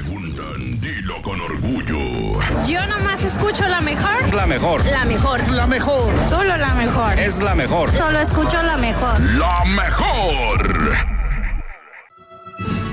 preguntan, dilo con orgullo. Yo nomás escucho la mejor. La mejor. La mejor. La mejor. Solo la mejor. Es la mejor. Solo escucho la mejor. La mejor.